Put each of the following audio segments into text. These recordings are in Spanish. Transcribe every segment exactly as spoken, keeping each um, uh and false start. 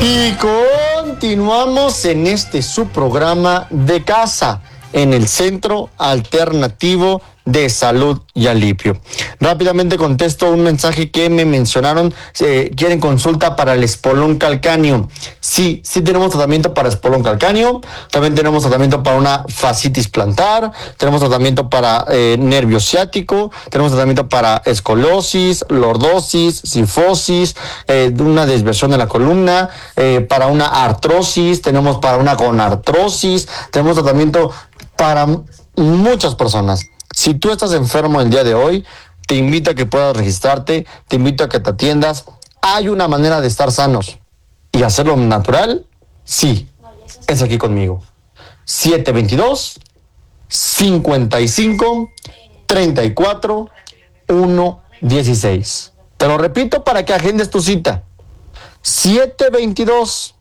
Y continuamos en este su programa de casa, en el Centro Alternativo de Salud y Alivio. Rápidamente contesto un mensaje que me mencionaron. Eh, quieren consulta para el espolón calcáneo. Sí, sí tenemos tratamiento para espolón calcáneo. También tenemos tratamiento para una fascitis plantar. Tenemos tratamiento para eh, nervio ciático. Tenemos tratamiento para escolosis, lordosis, sifosis, eh, una desversión de la columna, eh, para una artrosis. Tenemos para una gonartrosis. Tenemos tratamiento para muchas personas. Si tú estás enfermo el día de hoy, te invito a que puedas registrarte, te invito a que te atiendas. Hay una manera de estar sanos y hacerlo natural, sí, es aquí conmigo. siete veintidós, cincuenta y cinco, treinta y cuatro, uno dieciséis. Te lo repito para que agendes tu cita. siete veintidós,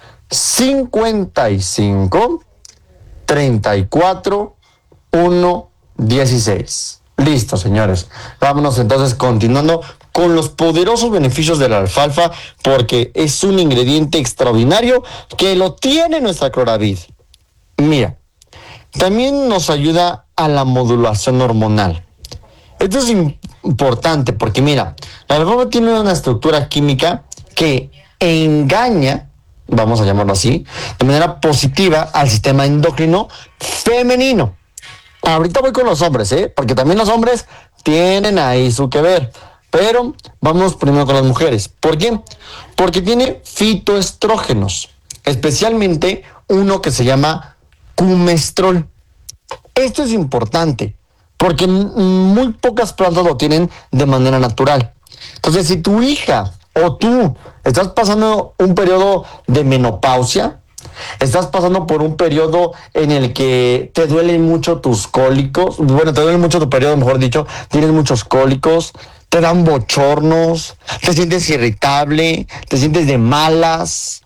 cincuenta y cinco, treinta y cuatro, uno dieciséis. Listo, señores. Vámonos entonces continuando con los poderosos beneficios de la alfalfa, porque es un ingrediente extraordinario que lo tiene nuestra Cloravid. Mira, también nos ayuda a la modulación hormonal. Esto es importante porque, mira, la alfalfa tiene una estructura química que engaña, vamos a llamarlo así, de manera positiva al sistema endocrino femenino. Ahorita voy con los hombres, ¿eh? Porque también los hombres tienen ahí su que ver. Pero vamos primero con las mujeres. ¿Por qué? Porque tiene fitoestrógenos, especialmente uno que se llama cumestrol. Esto es importante porque muy pocas plantas lo tienen de manera natural. Entonces, si tu hija o tú estás pasando un periodo de menopausia, estás pasando por un periodo en el que te duelen mucho tus cólicos, bueno, te duele mucho tu periodo, mejor dicho, tienes muchos cólicos, te dan bochornos, te sientes irritable, te sientes de malas,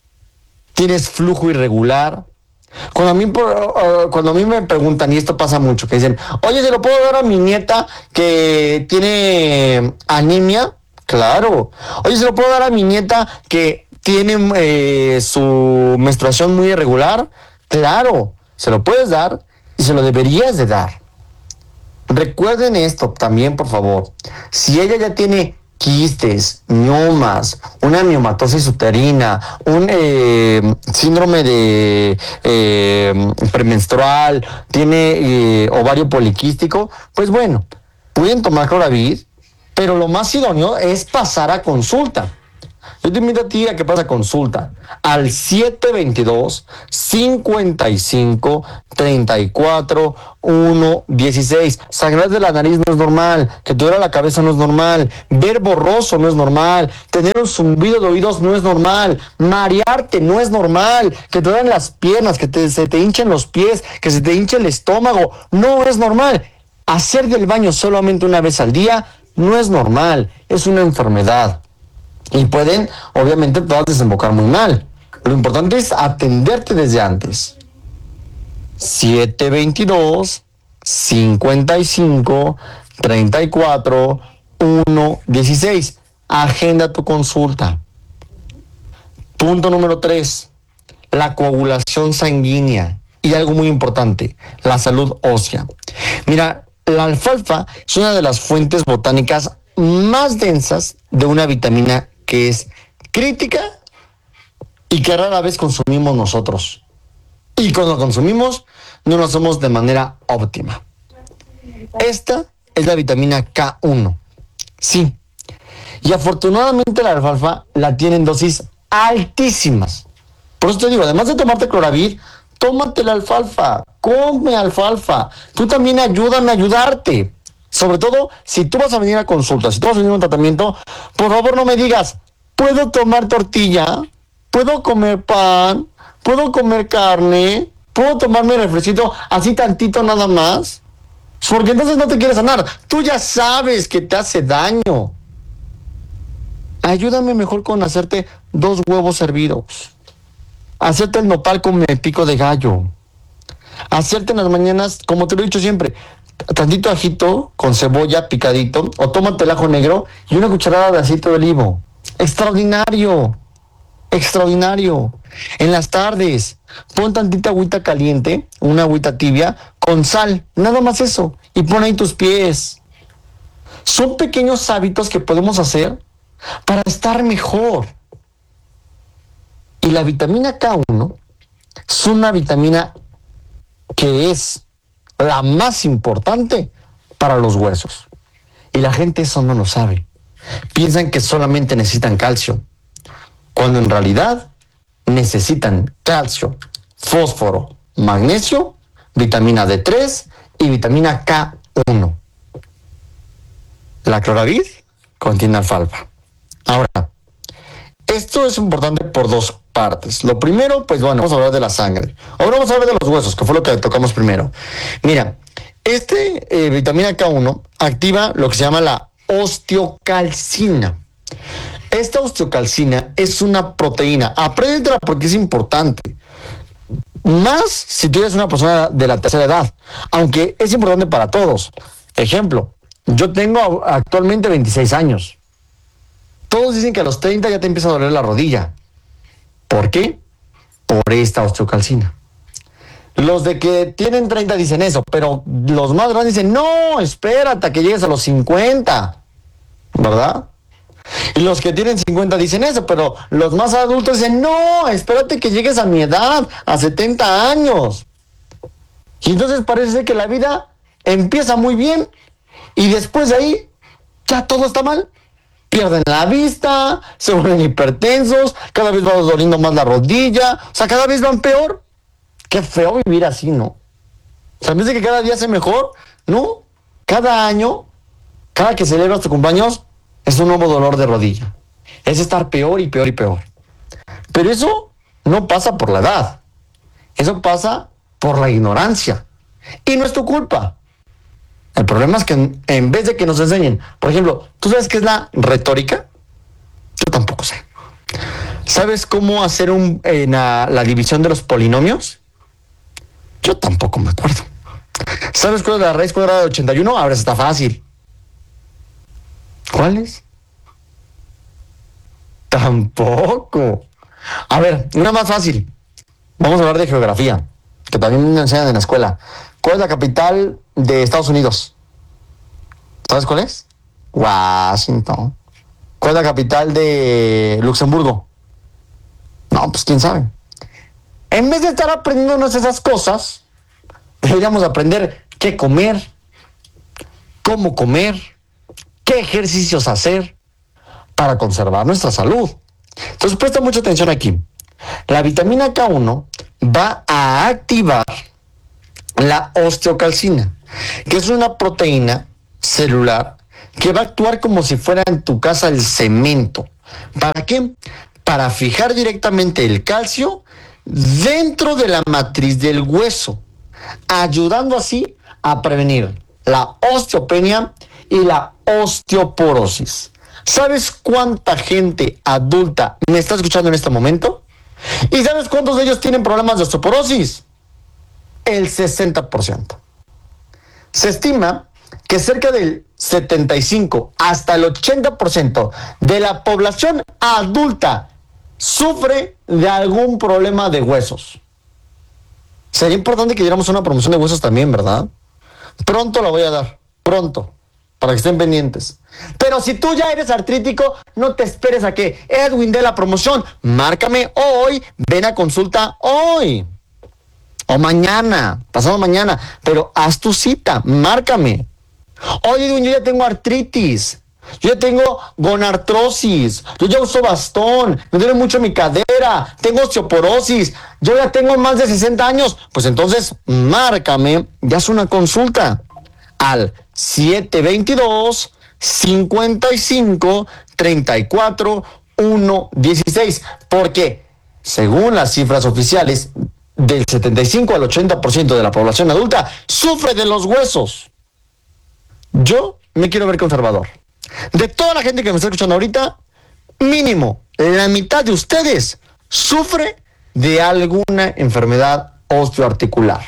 tienes flujo irregular. Cuando a mí, uh, cuando a mí me preguntan, y esto pasa mucho, que dicen, oye, ¿se lo puedo dar a mi nieta que tiene anemia? Claro. Oye, ¿se lo puedo dar a mi nieta que tiene eh, su menstruación muy irregular? Claro, se lo puedes dar y se lo deberías de dar. Recuerden esto también, por favor. Si ella ya tiene quistes, miomas, una miomatosis uterina, un eh, síndrome de eh, premenstrual, tiene eh, ovario poliquístico, pues bueno, pueden tomar Cloravid, pero lo más idóneo es pasar a consulta. Yo te invito a ti a que pases a consulta al siete veintidós, cincuenta y cinco, treinta y cuatro, uno dieciséis. Sangrar de la nariz no es normal, que te duele la cabeza no es normal, ver borroso no es normal, tener un zumbido de oídos no es normal, marearte no es normal, que te duelen las piernas, que te, se te hinchen los pies, que se te hinche el estómago, no es normal. Hacer del baño solamente una vez al día no es normal, es una enfermedad. Y pueden, obviamente, todas desembocar muy mal. Lo importante es atenderte desde antes. siete veintidós, cincuenta y cinco, treinta y cuatro, uno dieciséis. Agenda tu consulta. Punto número tres. La coagulación sanguínea. Y algo muy importante, la salud ósea. Mira, la alfalfa es una de las fuentes botánicas más densas de una vitamina que es crítica y que rara vez consumimos nosotros. Y cuando consumimos, no lo hacemos de manera óptima. Esta es la vitamina K uno. Sí. Y afortunadamente la alfalfa la tiene en dosis altísimas. Por eso te digo, además de tomarte Cloravid, tómate la alfalfa, come alfalfa. Tú también ayúdame a ayudarte. Sobre todo, si tú vas a venir a consulta, si tú vas a venir a un tratamiento, por favor no me digas, ¿puedo tomar tortilla? ¿Puedo comer pan? ¿Puedo comer carne? ¿Puedo tomarme refresquito así tantito nada más? Porque entonces no te quieres sanar. Tú ya sabes que te hace daño. Ayúdame mejor con hacerte dos huevos hervidos. Hacerte el nopal con el pico de gallo. Hacerte en las mañanas, como te lo he dicho siempre, tantito ajito con cebolla picadito, o tómate el ajo negro y una cucharada de aceite de olivo. Extraordinario. Extraordinario. En las tardes, pon tantita agüita caliente, una agüita tibia, con sal, nada más eso, y pon ahí tus pies. Son pequeños hábitos que podemos hacer para estar mejor. Y la vitamina K uno es una vitamina que es la más importante para los huesos. Y la gente eso no lo sabe. Piensan que solamente necesitan calcio, cuando en realidad necesitan calcio, fósforo, magnesio, vitamina D tres y vitamina K uno. La cloravid contiene alfalfa. Ahora, esto es importante por dos partes. Lo primero, pues bueno, vamos a hablar de la sangre. Ahora vamos a hablar de los huesos, que fue lo que tocamos primero. Mira, este eh, vitamina K uno activa lo que se llama la osteocalcina. Esta osteocalcina es una proteína. Apréndetela porque es importante. Más si tú eres una persona de la tercera edad, aunque es importante para todos. Ejemplo, yo tengo actualmente veintiséis años. Todos dicen que a los treinta ya te empieza a doler la rodilla. ¿Por qué? Por esta osteocalcina. Los de que tienen treinta dicen eso, pero los más grandes dicen, no, espérate a que llegues a los cincuenta, ¿verdad? Y los que tienen cincuenta dicen eso, pero los más adultos dicen, no, espérate que llegues a mi edad, a setenta años. Y entonces parece que la vida empieza muy bien y después de ahí ya todo está mal. Pierden la vista, se vuelven hipertensos, cada vez va doliendo más la rodilla, o sea, cada vez van peor. Qué feo vivir así, ¿no? O sea, en vez de que cada día sea mejor, ¿no? Cada año, cada que celebras tu cumpleaños, es un nuevo dolor de rodilla. Es estar peor y peor y peor. Pero eso no pasa por la edad. Eso pasa por la ignorancia. Y no es tu culpa. El problema es que en, en vez de que nos enseñen, por ejemplo, ¿tú sabes qué es la retórica? Yo tampoco sé. ¿Sabes cómo hacer un, eh, la, la división de los polinomios? Yo tampoco me acuerdo. ¿Sabes cuál es la raíz cuadrada de ochenta y uno? Ahora está fácil. ¿Cuál es? Tampoco. A ver, una más fácil. Vamos a hablar de geografía, que también me enseñan en la escuela. ¿Cuál es la capital de Estados Unidos? ¿Sabes cuál es? Washington. ¿Cuál es la capital de Luxemburgo? No, pues quién sabe. En vez de estar aprendiéndonos esas cosas, deberíamos aprender qué comer, cómo comer, qué ejercicios hacer para conservar nuestra salud. Entonces presta mucha atención aquí. La vitamina K uno va a activar la osteocalcina, que es una proteína celular que va a actuar como si fuera en tu casa el cemento. ¿Para qué? Para fijar directamente el calcio dentro de la matriz del hueso, ayudando así a prevenir la osteopenia y la osteoporosis. ¿Sabes cuánta gente adulta me está escuchando en este momento? ¿Y sabes cuántos de ellos tienen problemas de osteoporosis? El sesenta por ciento. Se estima que cerca del setenta y cinco hasta el ochenta por ciento de la población adulta sufre de algún problema de huesos. Sería importante que diéramos una promoción de huesos también, ¿verdad? Pronto la voy a dar, pronto, para que estén pendientes. Pero si tú ya eres artrítico, no te esperes a que Edwin dé la promoción. Márcame hoy, ven a consulta hoy. O mañana, pasado mañana, pero haz tu cita, márcame. Oye, Edwin, yo ya tengo artritis. Yo ya tengo gonartrosis, yo ya uso bastón, me duele mucho mi cadera, tengo osteoporosis, yo ya tengo más de sesenta años. Pues entonces, márcame y haz una consulta al siete veintidós, cincuenta y cinco, treinta y cuatro, uno dieciséis, porque según las cifras oficiales, del setenta y cinco al ochenta por ciento de la población adulta sufre de los huesos. Yo me quiero ver conservador. De toda la gente que me está escuchando ahorita, mínimo la mitad de ustedes sufre de alguna enfermedad osteoarticular.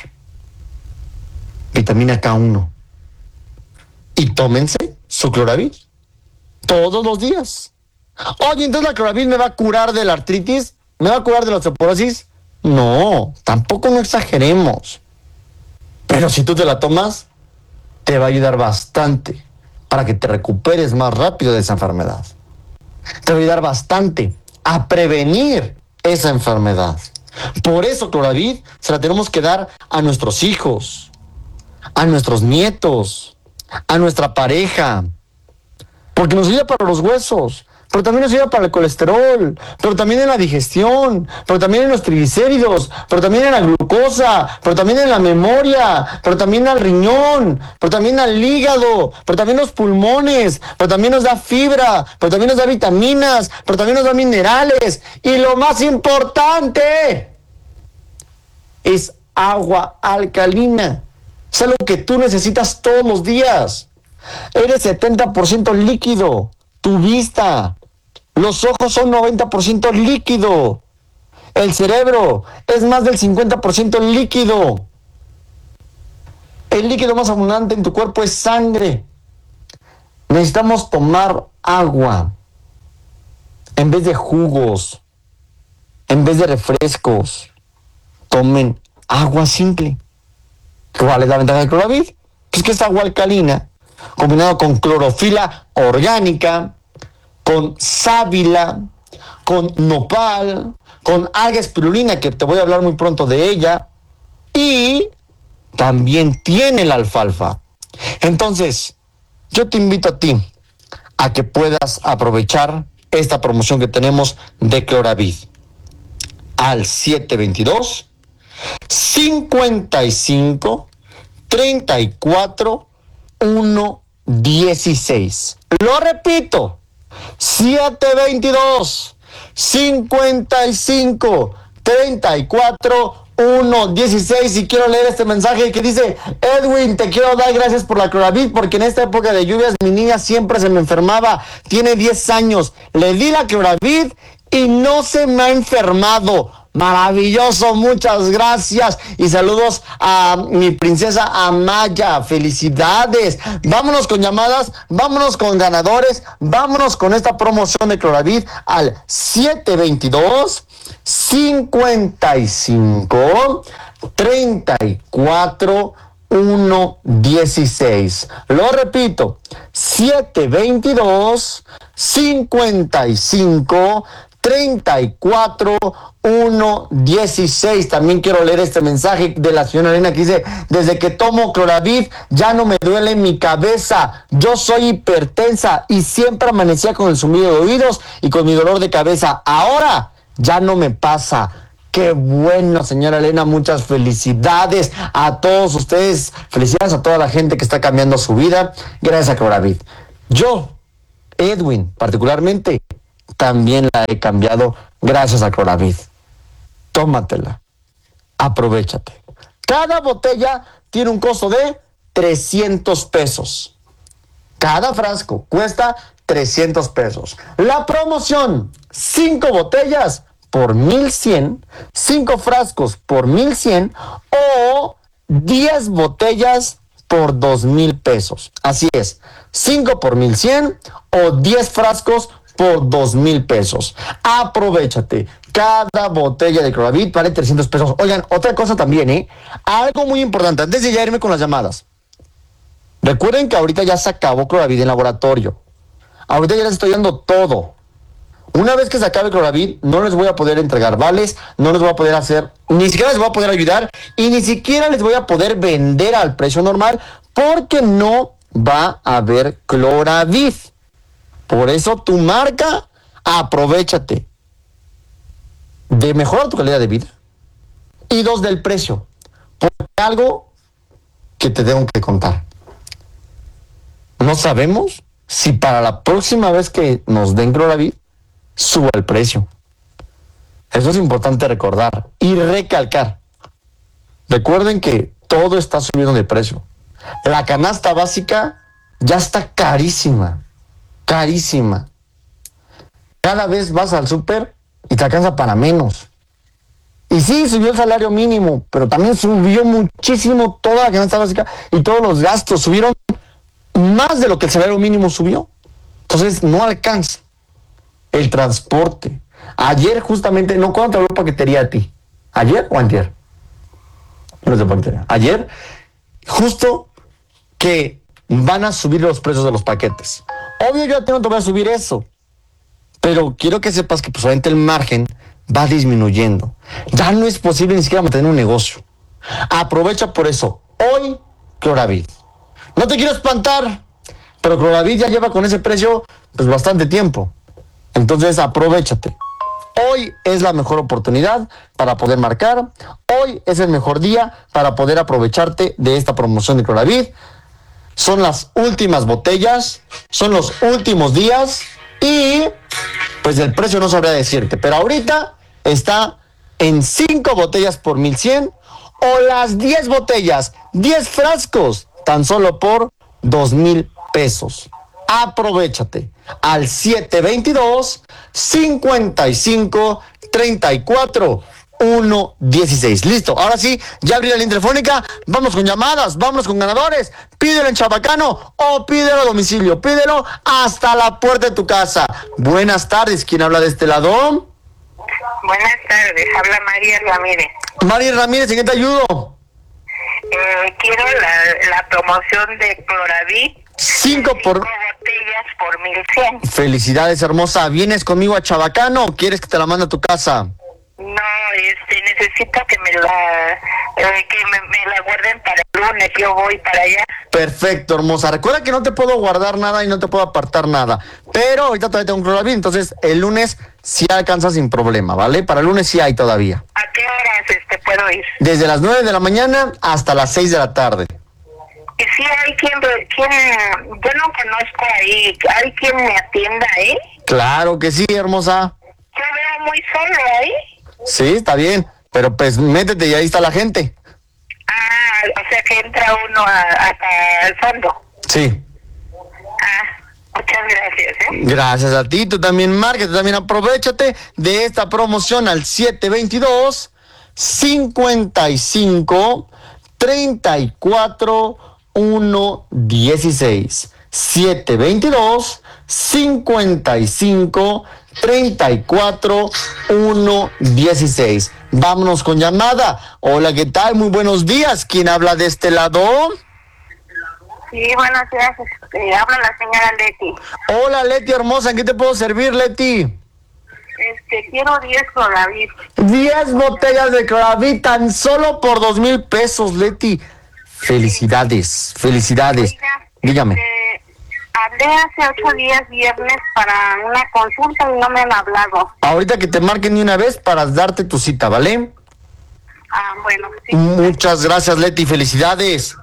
Vitamina K uno. Y tómense su cloravid todos los días. Oye, entonces la Cloravit me va a curar de la artritis, me va a curar de la osteoporosis. No, tampoco no exageremos. Pero si tú te la tomas, te va a ayudar bastante para que te recuperes más rápido de esa enfermedad. Te va a ayudar bastante a prevenir esa enfermedad. Por eso Cloravit se la tenemos que dar a nuestros hijos, a nuestros nietos, a nuestra pareja, porque nos ayuda para los huesos, pero también nos ayuda para el colesterol, pero también en la digestión, pero también en los triglicéridos, pero también en la glucosa, pero también en la memoria, pero también al riñón, pero también al hígado, pero también los pulmones, pero también nos da fibra, pero también nos da vitaminas, pero también nos da minerales. Y lo más importante es agua alcalina. Es algo que tú necesitas todos los días. Eres setenta por ciento líquido. Tu vista, los ojos son noventa por ciento líquido. El cerebro es más del cincuenta por ciento líquido. El líquido más abundante en tu cuerpo es sangre. Necesitamos tomar agua en vez de jugos, en vez de refrescos. Tomen agua simple. ¿Cuál es la ventaja del Cloravit? Pues que es agua alcalina, combinado con clorofila orgánica, con sábila, con nopal, con alga espirulina, que te voy a hablar muy pronto de ella, y también tiene la alfalfa. Entonces, yo te invito a ti a que puedas aprovechar esta promoción que tenemos de Cloravit al siete veintidós, cincuenta y cinco, treinta y cuatro, uno dieciséis. Lo repito, siete veintidós, cincuenta y cinco, treinta y cuatro, uno dieciséis. Y quiero leer este mensaje que dice: Edwin, te quiero dar gracias por la Cloravit, porque en esta época de lluvias mi niña siempre se me enfermaba. Tiene diez años, le di la Cloravit y no se me ha enfermado. Maravilloso, muchas gracias y saludos a mi princesa Amaya, felicidades. Vámonos con llamadas, vámonos con ganadores, vámonos con esta promoción de Cloravit al siete veintidós, cincuenta y cinco, treinta y cuatro, uno dieciséis. Lo repito, siete veintidós, cincuenta y cinco, treinta y cuatro, uno dieciséis. También quiero leer este mensaje de la señora Elena que dice: desde que tomo Cloravit ya no me duele mi cabeza, yo soy hipertensa y siempre amanecía con el zumbido de oídos y con mi dolor de cabeza, ahora ya no me pasa. Qué bueno, señora Elena, muchas felicidades a todos ustedes, felicidades a toda la gente que está cambiando su vida gracias a Cloravit. Yo, Edwin, particularmente, también la he cambiado gracias a Cloravit. Tómatela, aprovéchate. Cada botella tiene un costo de trescientos pesos. Cada frasco cuesta trescientos pesos. La promoción, cinco botellas por mil cien, cinco frascos por mil cien o diez botellas por dos mil pesos. Así es, cinco por mil cien o diez frascos por dos mil pesos. Aprovéchate. Cada botella de Cloravit vale trescientos pesos. Oigan, otra cosa también, ¿eh? Algo muy importante, antes de ya irme con las llamadas. Recuerden que ahorita ya se acabó Cloravit en laboratorio. Ahorita ya les estoy dando todo. Una vez que se acabe Cloravit, no les voy a poder entregar vales, no les voy a poder hacer, ni siquiera les voy a poder ayudar y ni siquiera les voy a poder vender al precio normal porque no va a haber Cloravit. Por eso tu marca, aprovéchate de mejorar tu calidad de vida y dos, del precio. Porque algo que te tengo que contar. No sabemos si para la próxima vez que nos den Cloravit suba el precio. Eso es importante recordar y recalcar. Recuerden que todo está subiendo de precio. La canasta básica ya está carísima. Carísima. Cada vez vas al súper y te alcanza para menos. Y sí, subió el salario mínimo, pero también subió muchísimo toda la canasta básica y todos los gastos subieron más de lo que el salario mínimo subió. Entonces no alcanza. el transporte. Ayer justamente, no, ¿cuándo te habló paquetería a ti? ¿Ayer o antier? No sé paquetería. Ayer, justo que van a subir los precios de los paquetes. Obvio, yo a ti no te voy a subir eso, pero quiero que sepas que pues obviamente el margen va disminuyendo. Ya no es posible ni siquiera mantener un negocio. Aprovecha por eso. Hoy, Cloravit. No te quiero espantar, pero Cloravit ya lleva con ese precio pues bastante tiempo. Entonces, aprovéchate. Hoy es la mejor oportunidad para poder marcar. Hoy es el mejor día para poder aprovecharte de esta promoción de Cloravit. Son las últimas botellas, son los últimos días y pues el precio no sabría decirte, pero ahorita está en cinco botellas por mil cien o las diez botellas, diez frascos, tan solo por dos mil pesos. Aprovechate al siete veintidós, cincuenta y cinco, treinta y cuatro, uno dieciséis. Listo, ahora sí, ya abrí la línea telefónica. Vamos con llamadas, vámonos con ganadores. Pídelo en Chabacano o pídelo a domicilio. Pídelo hasta la puerta de tu casa. Buenas tardes, ¿quién habla de este lado? Buenas tardes, habla María Ramírez. María Ramírez, ¿en qué te ayudo? Eh, quiero la, la promoción de Cloravit. Cinco por... botellas por mil cien. Felicidades, hermosa. ¿Vienes conmigo a Chabacano o quieres que te la mande a tu casa? No, este, necesito que me la, eh, que me, me la guarden para el lunes. Yo voy para allá. Perfecto, hermosa. Recuerda que no te puedo guardar nada y no te puedo apartar nada. Pero ahorita todavía tengo un Cloravit, entonces el lunes sí alcanza sin problema, ¿vale? Para el lunes sí hay todavía. ¿A qué horas este puedo ir? Desde las nueve de la mañana hasta las seis de la tarde. Y si hay quien, quien, yo no conozco ahí, ¿hay quien me atienda ahí? Claro que sí, hermosa. Yo veo muy solo ahí. Sí, está bien, pero pues métete y ahí está la gente. Ah, o sea que entra uno a, hasta el fondo. Sí. Ah, muchas gracias, ¿eh? Gracias a ti, tú también marca, tú también aprovechate de esta promoción al siete veintidós, cincuenta y cinco, treinta y cuatro, uno dieciséis. siete veintidós, cincuenta y cinco, treinta y cuatro, uno dieciséis. Vámonos con llamada. Hola, ¿qué tal? Muy buenos días. ¿Quién habla de este lado? Sí, buenos días. Este, habla la señora Leti. Hola, Leti hermosa. ¿En qué te puedo servir, Leti? Este, quiero diez Cloravit. diez botellas de Cloravit tan solo por dos mil pesos, Leti. Felicidades, felicidades. Oiga, Dígame. Este, hablé hace ocho días, viernes, para una consulta y no me han hablado. Ahorita que te marquen de una vez para darte tu cita, ¿vale? Ah, bueno, sí. Muchas gracias, Leti. Felicidades.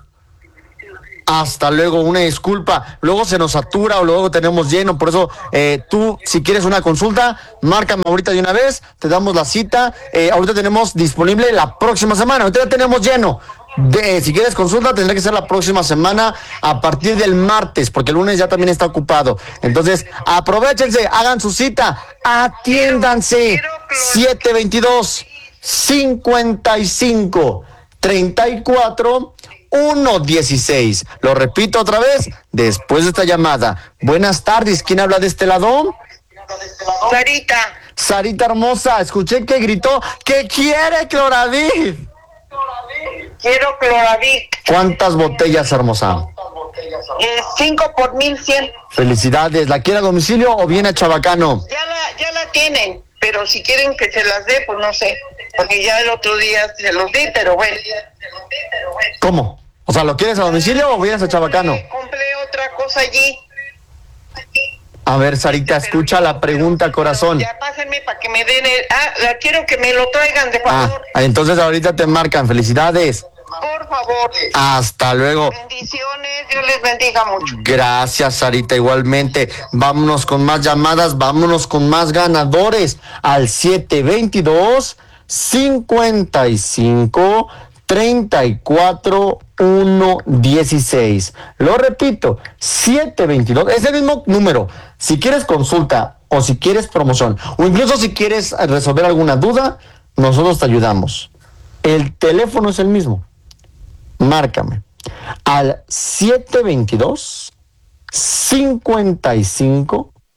Hasta luego, una disculpa. Luego se nos satura o luego tenemos lleno. Por eso, eh, tú, si quieres una consulta, márcame ahorita de una vez. Te damos la cita. Eh, ahorita tenemos disponible la próxima semana. Ahorita ya tenemos lleno. De, si quieres consulta, tendrá que ser la próxima semana a partir del martes, porque el lunes ya también está ocupado. Entonces, aprovechense, hagan su cita, atiéndanse. siete veintidós, cincuenta y cinco, treinta y cuatro, uno dieciséis. Lo repito otra vez, después de esta llamada. Buenas tardes, ¿quién habla de este lado? Sarita. Sarita hermosa, escuché que gritó que quiere Cloravit. Quiero Cloravit. ¿Cuántas botellas, hermosa? Eh, cinco por mil cien. Felicidades. ¿La quiere a domicilio o viene a Chabacano? Ya la, ya la tienen, pero si quieren que se las dé, pues no sé. Porque ya el otro día se los di, pero bueno. ¿Cómo? O sea, ¿lo quieres a domicilio o vienes a Chabacano? Compré, compré otra cosa allí. A ver, Sarita, escucha la pregunta, corazón. Ya pásenme para que me den el... Ah, la quiero que me lo traigan, de Ah, favor. entonces ahorita te marcan. Felicidades. Por favor. Hasta luego. Bendiciones, Dios les bendiga mucho. Gracias, Sarita, igualmente. Vámonos con más llamadas, vámonos con más ganadores. Al siete veintidós, cincuenta y cinco, treinta y cuatro, uno dieciséis. Lo repito, siete veintidós, es el mismo número. Si quieres consulta o si quieres promoción o incluso si quieres resolver alguna duda, nosotros te ayudamos. El teléfono es el mismo. Márcame al siete veintidós, cincuenta y cinco,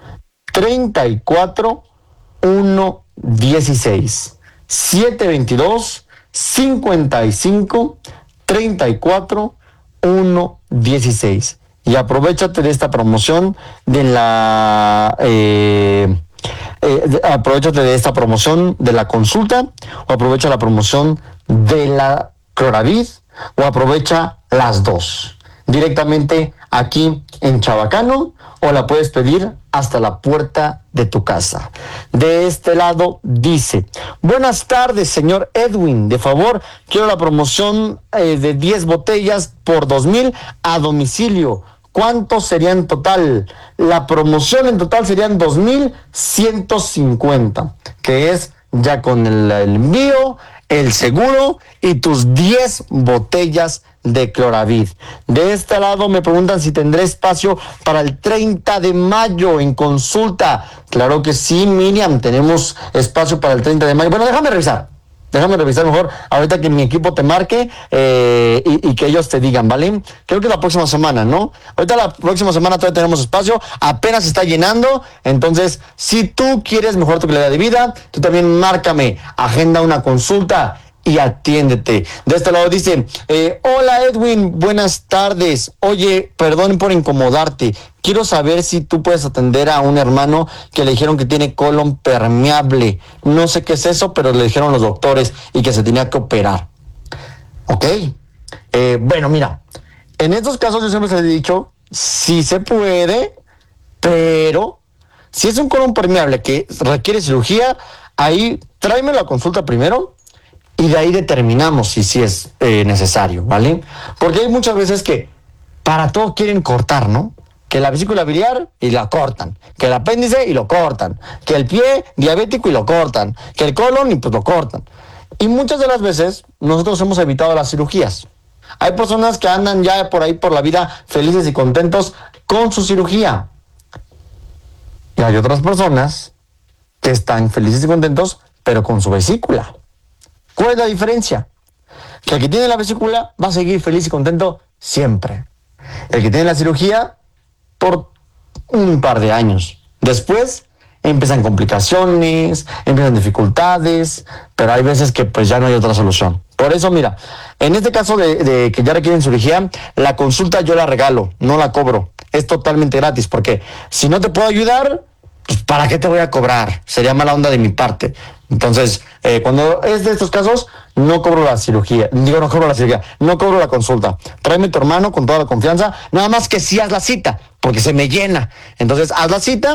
treinta y cuatro, uno dieciséis. siete veintidós, cincuenta y cinco, treinta y cuatro, uno dieciséis. Y aprovechate de esta promoción de la eh, eh, aprovechate de esta promoción de la consulta, o aprovecha la promoción de la Cloravid, o aprovecha las dos directamente aquí en Chabacano, o la puedes pedir hasta la puerta de tu casa. De este lado dice: buenas tardes, señor Edwin, de favor quiero la promoción eh, de diez botellas por dos mil a domicilio. ¿Cuántos serían en total? La promoción en total serían dos mil ciento cincuenta, que es ya con el, el envío, el seguro y tus diez botellas de Cloravid. De este lado me preguntan si tendré espacio para el treinta de mayo en consulta. Claro que sí, Miriam, tenemos espacio para el treinta de mayo. Bueno, déjame revisar. Déjame revisar mejor ahorita que mi equipo te marque eh, y, y que ellos te digan, ¿vale? Creo que la próxima semana, ¿no? Ahorita la próxima semana todavía tenemos espacio, apenas se está llenando. Entonces, si tú quieres mejorar tu calidad de vida, tú también márcame, agenda una consulta y atiéndete. De este lado dicen, eh, hola Edwin, buenas tardes. Oye, perdón por incomodarte. Quiero saber si tú puedes atender a un hermano que le dijeron que tiene colon permeable. No sé qué es eso, pero le dijeron los doctores y que se tenía que operar. Ok. Eh, bueno, mira, en estos casos yo siempre les he dicho, sí se puede, pero si es un colon permeable que requiere cirugía, ahí tráeme la consulta primero. Y de ahí determinamos si sí es eh, necesario, ¿vale? Porque hay muchas veces que para todo quieren cortar, ¿no? Que la vesícula biliar y la cortan, que el apéndice y lo cortan, que el pie diabético y lo cortan, que el colon y pues lo cortan. Y muchas de las veces nosotros hemos evitado las cirugías. Hay personas que andan ya por ahí por la vida felices y contentos con su cirugía. Y hay otras personas que están felices y contentos, pero con su vesícula. ¿Cuál es la diferencia? Que el que tiene la vesícula va a seguir feliz y contento siempre. El que tiene la cirugía, por un par de años. Después empiezan complicaciones, empiezan dificultades, pero hay veces que pues ya no hay otra solución. Por eso, mira, en este caso de, de que ya requieren cirugía, la consulta yo la regalo, no la cobro. Es totalmente gratis, porque si no te puedo ayudar, pues ¿para qué te voy a cobrar? Sería mala onda de mi parte. Entonces, eh, cuando es de estos casos, no cobro la cirugía. Digo, no cobro la cirugía, no cobro la consulta. Tráeme a tu hermano con toda la confianza, nada más que sí haz la cita, porque se me llena. Entonces, haz la cita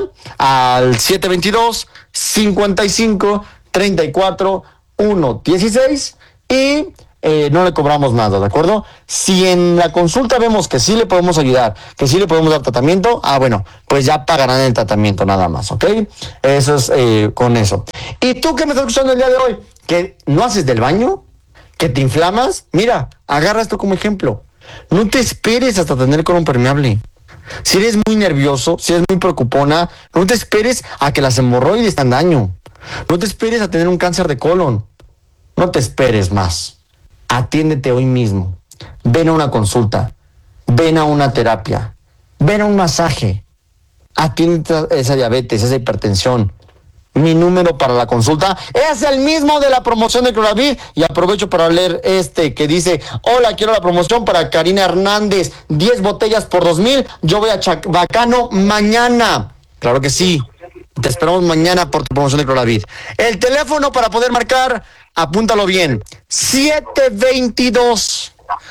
al siete veintidós, cincuenta y cinco, treinta y cuatro, uno dieciséis y eh, no le cobramos nada, ¿de acuerdo? Si en la consulta vemos que sí le podemos ayudar, que sí le podemos dar tratamiento, ah, bueno, pues ya pagarán el tratamiento nada más, ¿ok? Eso es eh, con eso. Y tú que me estás escuchando el día de hoy, que no haces del baño, que te inflamas, mira, agarra esto como ejemplo. No te esperes hasta tener colon permeable. Si eres muy nervioso, si eres muy preocupona, no te esperes a que las hemorroides te hagan daño. No te esperes a tener un cáncer de colon. No te esperes más. Atiéndete hoy mismo. Ven a una consulta. Ven a una terapia. Ven a un masaje. Atiéndete a esa diabetes, esa hipertensión. Mi número para la consulta es el mismo de la promoción de Cloravid. Y aprovecho para leer este que dice: hola, quiero la promoción para Karina Hernández, diez botellas por dos mil. Yo voy a Chabacano mañana. Claro que sí. Te esperamos mañana por tu promoción de Cloravid. El teléfono para poder marcar, apúntalo bien: siete veintidós,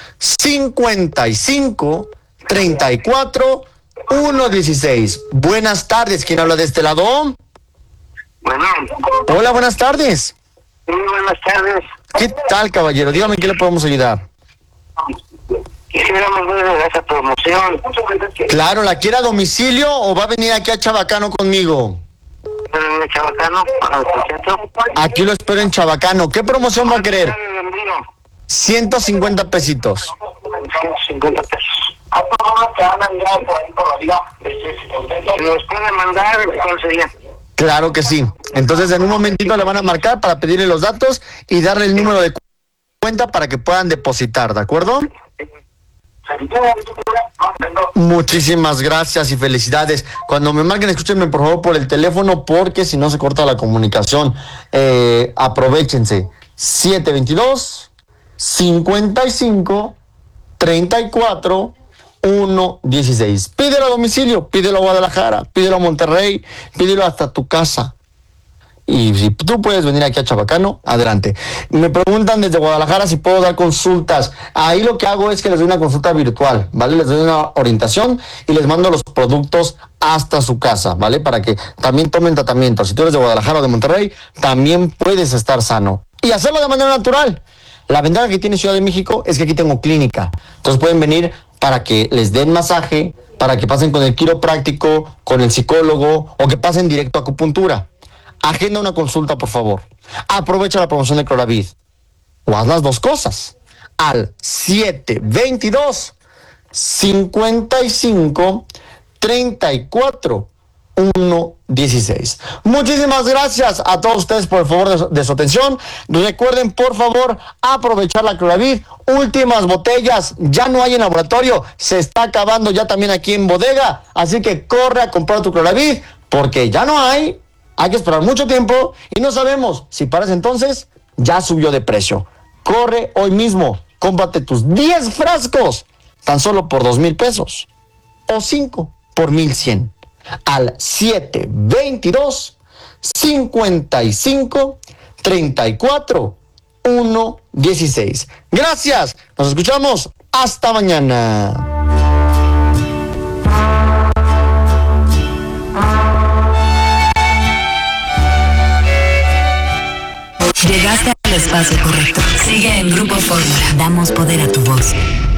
cincuenta y cinco, treinta y cuatro, uno dieciséis. Buenas tardes, ¿quién habla de este lado? Bueno. Hola, buenas tardes. Sí, buenas tardes. ¿Qué tal, caballero? Dígame, ¿en qué le podemos ayudar? Quisiéramos ver esa promoción. Claro, ¿la quiere a domicilio o va a venir aquí a Chabacano conmigo? ¿En Chabacano? Aquí lo espero en Chabacano. ¿Qué promoción va a querer? ciento cincuenta pesitos. ciento cincuenta pesos. ¿Nos puede mandar? ¿Cuál sería? Claro que sí. Entonces en un momentito le van a marcar para pedirle los datos y darle el número de cuenta para que puedan depositar, ¿de acuerdo? Muchísimas gracias y felicidades. Cuando me marquen, escúchenme por favor por el teléfono, porque si no se corta la comunicación. Eh, aprovechense. siete veintidós, cincuenta y cinco, treinta y cuatro, uno dieciséis. Pídelo a domicilio, pídelo a Guadalajara, pídelo a Monterrey, pídelo hasta tu casa. Y si tú puedes venir aquí a Chabacano, adelante. Me preguntan desde Guadalajara si puedo dar consultas. Ahí lo que hago es que les doy una consulta virtual, ¿vale? Les doy una orientación y les mando los productos hasta su casa, ¿vale? Para que también tomen tratamiento. Si tú eres de Guadalajara o de Monterrey, también puedes estar sano. Y hacerlo de manera natural. La ventaja que tiene Ciudad de México es que aquí tengo clínica. Entonces pueden venir para que les den masaje, para que pasen con el quiropráctico, con el psicólogo o que pasen directo a acupuntura. Agenda una consulta, por favor. Aprovecha la promoción de Cloravid. O haz las dos cosas. Al siete veintidós, cincuenta y cinco, treinta y cuatro, uno dieciséis. Muchísimas gracias a todos ustedes por el favor de, de su atención. Recuerden, por favor, aprovechar la Cloravid. Últimas botellas, ya no hay en laboratorio. Se está acabando ya también aquí en bodega. Así que corre a comprar tu Cloravid, porque ya no hay. Hay que esperar mucho tiempo y no sabemos si para ese entonces ya subió de precio. Corre hoy mismo, cómprate tus diez frascos, tan solo por dos mil pesos. O cinco por mil cien. Al siete veintidós, cincuenta y cinco, treinta y cuatro, uno dieciséis. Gracias, nos escuchamos. Hasta mañana. Llegaste al espacio correcto. Sigue en Grupo Fórmula. Damos poder a tu voz.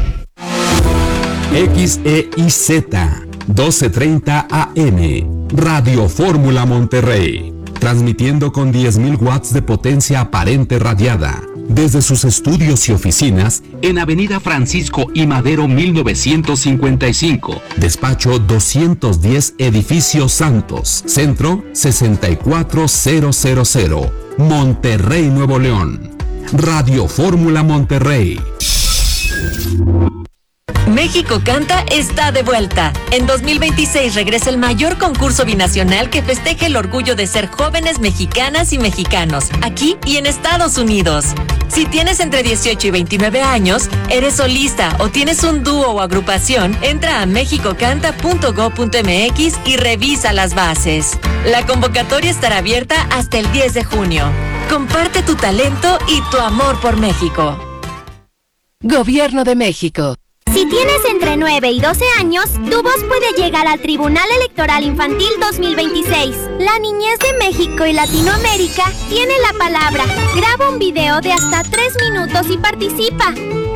X E I Z doce treinta A M Radio Fórmula Monterrey. Transmitiendo con diez mil watts de potencia aparente radiada. Desde sus estudios y oficinas en Avenida Francisco I. Madero mil novecientos cincuenta y cinco, Despacho doscientos diez, Edificio Santos, Centro sesenta y cuatro mil, Monterrey, Nuevo León. Radio Fórmula Monterrey. México Canta está de vuelta. En dos mil veintiséis regresa el mayor concurso binacional que festeja el orgullo de ser jóvenes mexicanas y mexicanos, aquí y en Estados Unidos. Si tienes entre dieciocho y veintinueve años, eres solista o tienes un dúo o agrupación, entra a mexico canta punto gob punto eme equis y revisa las bases. La convocatoria estará abierta hasta el diez de junio. Comparte tu talento y tu amor por México. Gobierno de México. Si tienes entre nueve y doce años, tu voz puede llegar al Tribunal Electoral Infantil dos mil veintiséis. La niñez de México y Latinoamérica tiene la palabra. Graba un video de hasta tres minutos y participa.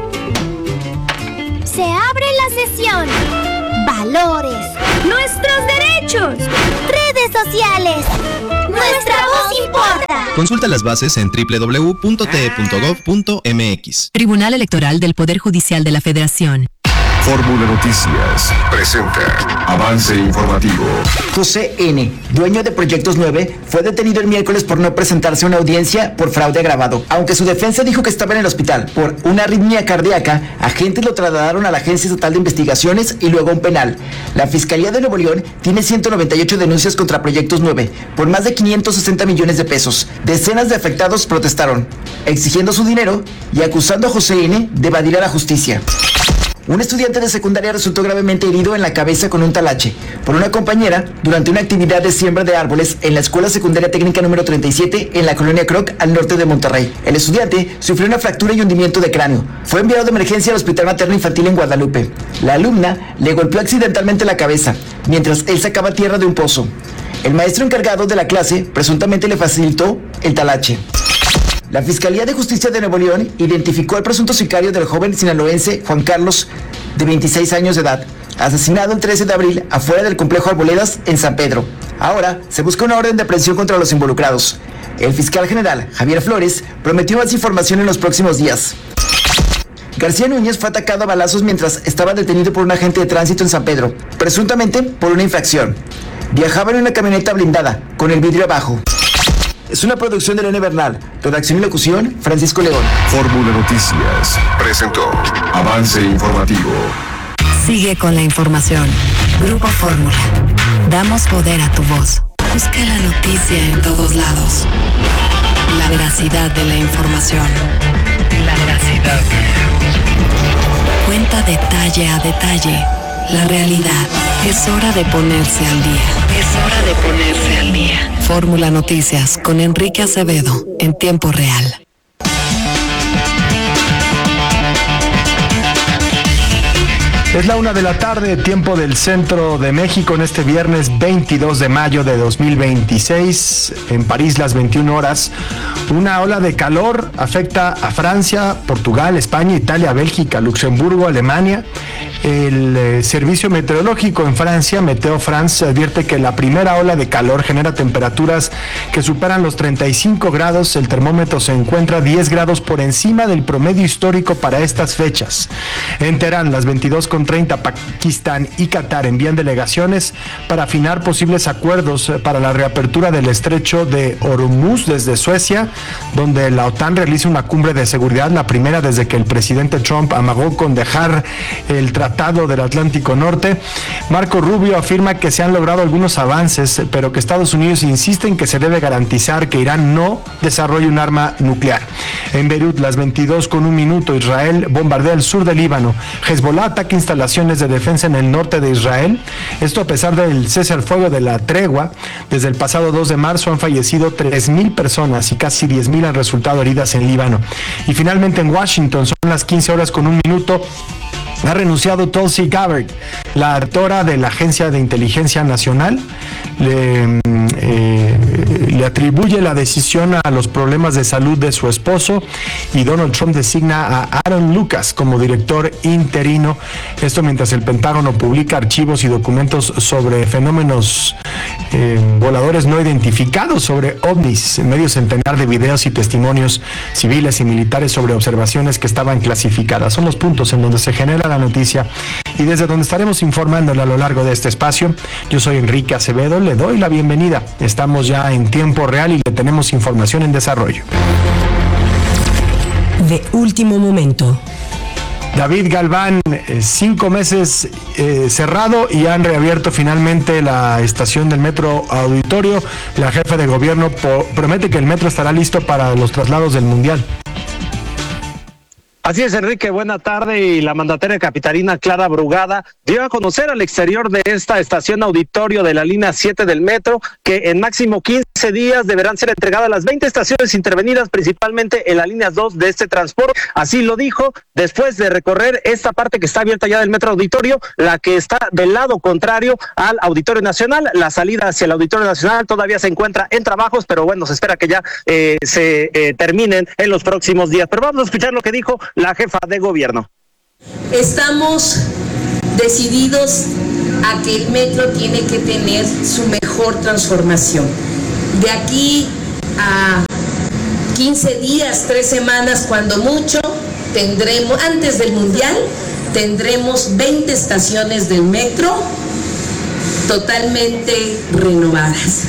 Se abre la sesión. Valores. Nuestros derechos. Redes sociales. Nuestra voz importa. Consulta las bases en doble u doble u doble u punto te punto gob punto eme equis. Tribunal Electoral del Poder Judicial de la Federación. Fórmula Noticias presenta avance informativo. José N., dueño de Proyectos nueve, fue detenido el miércoles por no presentarse a una audiencia por fraude agravado. Aunque su defensa dijo que estaba en el hospital por una arritmia cardíaca, agentes lo trasladaron a la Agencia Estatal de Investigaciones y luego a un penal. La Fiscalía de Nuevo León tiene ciento noventa y ocho denuncias contra Proyectos nueve por más de quinientos sesenta millones de pesos. Decenas de afectados protestaron, exigiendo su dinero y acusando a José N. de evadir a la justicia. Un estudiante de secundaria resultó gravemente herido en la cabeza con un talache por una compañera durante una actividad de siembra de árboles en la Escuela Secundaria Técnica número treinta y siete en la colonia Croc, al norte de Monterrey. El estudiante sufrió una fractura y hundimiento de cráneo. Fue enviado de emergencia al Hospital Materno Infantil en Guadalupe. La alumna le golpeó accidentalmente la cabeza mientras él sacaba tierra de un pozo. El maestro encargado de la clase presuntamente le facilitó el talache. La Fiscalía de Justicia de Nuevo León identificó al presunto sicario del joven sinaloense Juan Carlos, de veintiséis años de edad, asesinado el trece de abril afuera del complejo Arboledas en San Pedro. Ahora se busca una orden de aprehensión contra los involucrados. El fiscal general, Javier Flores, prometió más información en los próximos días. García Núñez fue atacado a balazos mientras estaba detenido por un agente de tránsito en San Pedro, presuntamente por una infracción. Viajaba en una camioneta blindada, con el vidrio abajo. es una producción de Elena Bernal. Redacción y locución, Francisco León. Fórmula Noticias presentó Avance Informativo. Sigue con la información. Grupo Fórmula. Damos poder a tu voz. Busca la noticia en todos lados. La veracidad de la información. La veracidad. Cuenta detalle a detalle la realidad. Es hora de ponerse al día. Es hora de ponerse al día. Fórmula Noticias con Enrique Acevedo en tiempo real. Es la una de la tarde, tiempo del centro de México, en este viernes veintidós de mayo de dos mil veintiséis, en París las veintiuna horas. Una ola de calor afecta a Francia, Portugal, España, Italia, Bélgica, Luxemburgo, Alemania. El eh, servicio meteorológico en Francia, Meteo France, advierte que la primera ola de calor genera temperaturas que superan los treinta y cinco grados. El termómetro se encuentra diez grados por encima del promedio histórico para estas fechas. En Teherán, las veintidós con treinta, Pakistán y Qatar envían delegaciones para afinar posibles acuerdos para la reapertura del estrecho de Hormuz desde Suecia, donde la OTAN realiza una cumbre de seguridad, la primera desde que el presidente Trump amagó con dejar el Tratado del Atlántico Norte. Marco Rubio afirma que se han logrado algunos avances, pero que Estados Unidos insiste en que se debe garantizar que Irán no desarrolle un arma nuclear. En Beirut, las veintidós con un minuto, Israel bombardea el sur del Líbano. Hezbollah ataca instalaciones de defensa en el norte de Israel. Esto a pesar del cese al fuego de la tregua. Desde el pasado dos de marzo han fallecido tres mil personas y casi diez mil han resultado heridas en Líbano. Y finalmente en Washington, son las quince horas con un minuto. Ha renunciado Tulsi Gabbard, la directora de la Agencia de Inteligencia Nacional. Le, eh, le atribuye la decisión a los problemas de salud de su esposo, y Donald Trump designa a Aaron Lucas como director interino. Esto mientras el Pentágono publica archivos y documentos sobre fenómenos eh, voladores no identificados, sobre ovnis, medio centenar de videos y testimonios civiles y militares sobre observaciones que estaban clasificadas. Son los puntos en donde se genera la noticia y desde donde estaremos informándole a lo largo de este espacio. Yo soy Enrique Acevedo, le doy la bienvenida. Estamos ya en tiempo real y le tenemos información en desarrollo. De último momento. David Galván, eh, cinco meses eh, cerrado y han reabierto finalmente la estación del Metro Auditorio. La jefa de gobierno po- promete que el metro estará listo para los traslados del Mundial. Así es, Enrique, buena tarde. Y la mandataria capitalina Clara Brugada dio a conocer al exterior de esta estación auditorio de la línea siete del metro que en máximo quince días deberán ser entregadas las veinte estaciones intervenidas, principalmente en la línea dos de este transporte. Así lo dijo después de recorrer esta parte que está abierta ya del metro auditorio, la que está del lado contrario al Auditorio Nacional. La salida hacia el Auditorio Nacional todavía se encuentra en trabajos, pero bueno, se espera que ya eh, se eh, terminen en los próximos días. Pero vamos a escuchar lo que dijo la jefa de gobierno. Estamos decididos a que el metro tiene que tener su mejor transformación. De aquí a quince días, tres semanas, cuando mucho, tendremos, antes del Mundial, tendremos veinte estaciones del metro totalmente renovadas.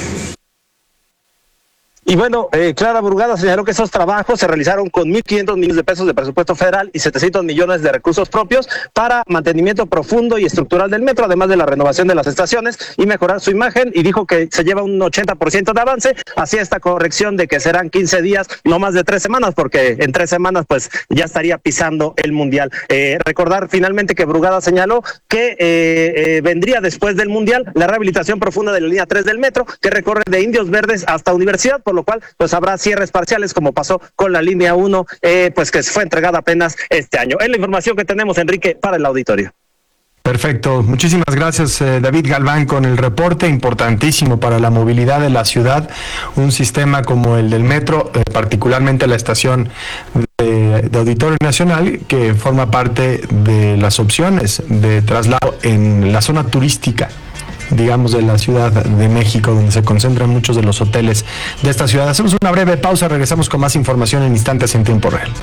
Y bueno, eh, Clara Brugada señaló que esos trabajos se realizaron con mil quinientos millones de pesos de presupuesto federal y setecientos millones de recursos propios para mantenimiento profundo y estructural del metro, además de la renovación de las estaciones y mejorar su imagen, y dijo que se lleva un ochenta por ciento de avance hacia esta corrección de que serán quince días, no más de tres semanas, porque en tres semanas pues ya estaría pisando el Mundial. Eh, recordar finalmente que Brugada señaló que eh, eh, vendría después del Mundial la rehabilitación profunda de la línea tres del metro, que recorre de Indios Verdes hasta Universidad, por lo cual pues habrá cierres parciales como pasó con la línea uno, eh, pues que fue entregada apenas este año. Es la información que tenemos, Enrique, para el auditorio. Perfecto, muchísimas gracias eh, David Galván con el reporte, importantísimo para la movilidad de la ciudad, un sistema como el del metro, eh, particularmente la estación de, de Auditorio Nacional, que forma parte de las opciones de traslado en la zona turística, digamos, de la Ciudad de México, donde se concentran muchos de los hoteles de esta ciudad. Hacemos una breve pausa, regresamos con más información en instantes en tiempo real.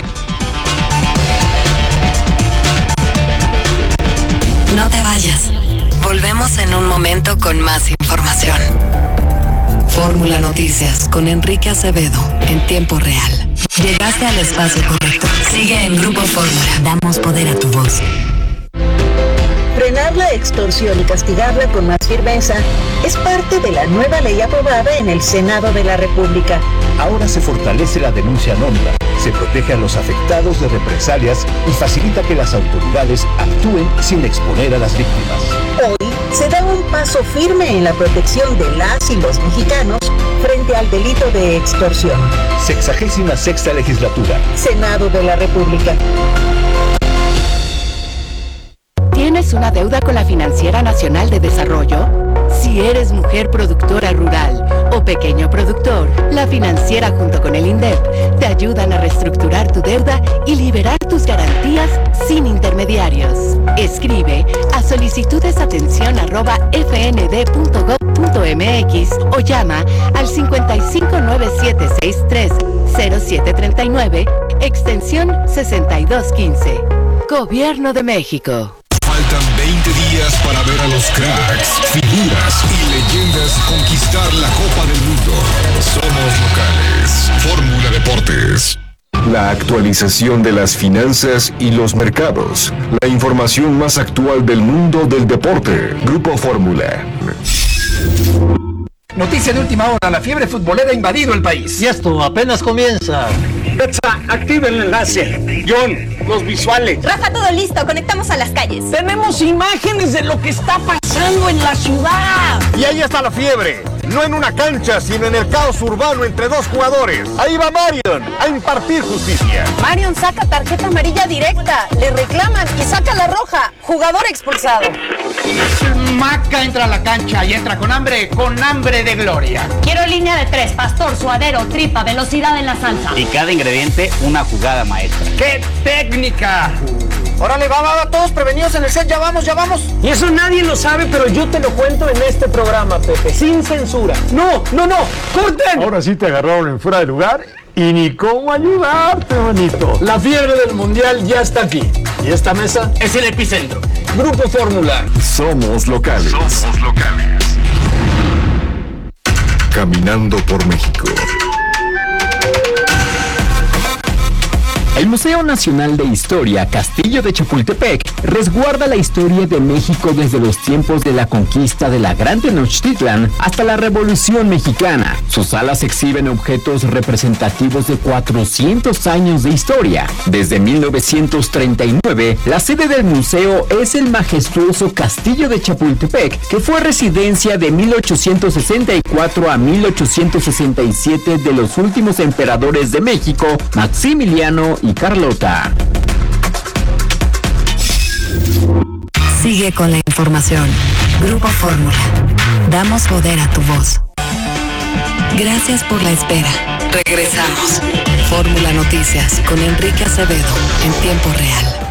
No te vayas. Volvemos en un momento con más información. Fórmula Noticias con Enrique Acevedo en tiempo real. Llegaste al espacio correcto. Sigue en Grupo Fórmula. Damos poder a tu voz. Frenar la extorsión y castigarla con más firmeza es parte de la nueva ley aprobada en el Senado de la República. Ahora se fortalece la denuncia anónima, se protege a los afectados de represalias y facilita que las autoridades actúen sin exponer a las víctimas. Hoy se da un paso firme en la protección de las y los mexicanos frente al delito de extorsión. Sexagésima sexta legislatura. Senado de la República. ¿Tienes una deuda con la Financiera Nacional de Desarrollo? Si eres mujer productora rural o pequeño productor, la Financiera junto con el INDEP te ayudan a reestructurar tu deuda y liberar tus garantías sin intermediarios. Escribe a solicitudesatención arroba fnd.gov.mx o llama al cincuenta y cinco nueve siete sesenta y tres cero siete treinta y nueve, extensión sesenta y dos quince. Gobierno de México. Faltan veinte días para ver a los cracks, figuras y leyendas conquistar la Copa del Mundo. Somos locales. Fórmula Deportes. La actualización de las finanzas y los mercados. La información más actual del mundo del deporte. Grupo Fórmula. Noticia de última hora, la fiebre futbolera ha invadido el país. Y esto apenas comienza. Betsa, activa el enlace. John, los visuales. Rafa, todo listo, conectamos a las calles. Tenemos imágenes de lo que está pasando en la ciudad. Y ahí está la fiebre. No en una cancha, sino en el caos urbano entre dos jugadores. Ahí va Marion a impartir justicia. Marion saca tarjeta amarilla directa, le reclaman y saca la roja. Jugador expulsado. Maca entra a la cancha y entra con hambre, con hambre de gloria. Quiero línea de tres, pastor, suadero, tripa, velocidad en la salsa. Y cada ingrediente, una jugada maestra. ¡Qué técnica! Órale, va, va, va, todos prevenidos en el set, ya vamos, ya vamos. Y eso nadie lo sabe, pero yo te lo cuento en este programa, Pepe, sin censura. No, no, no, corten. Ahora sí te agarraron en fuera de lugar y ni cómo ayudarte, bonito. La fiebre del mundial ya está aquí. Y esta mesa es el epicentro. Grupo Fórmula. Somos locales. Somos locales. Caminando por México. El Museo Nacional de Historia Castillo de Chapultepec resguarda la historia de México desde los tiempos de la conquista de la Gran Tenochtitlan hasta la Revolución Mexicana. Sus salas exhiben objetos representativos de cuatrocientos años de historia. Desde mil novecientos treinta y nueve, la sede del museo es el majestuoso Castillo de Chapultepec, que fue residencia de mil ochocientos sesenta y cuatro a mil ochocientos sesenta y siete de los últimos emperadores de México, Maximiliano y Carlota. Sigue con la información. Grupo Fórmula. Damos poder a tu voz. Gracias por la espera. Regresamos. Fórmula Noticias con Enrique Acevedo en tiempo real.